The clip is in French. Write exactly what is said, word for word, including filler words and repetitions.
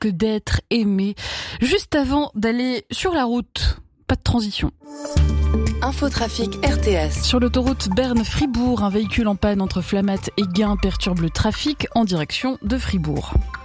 que d'être aimé. Juste avant d'aller sur la route, pas de transition. Infotrafic R T S. Sur l'autoroute Berne-Fribourg, un véhicule en panne entre Flamatt et Gain perturbe le trafic en direction de Fribourg.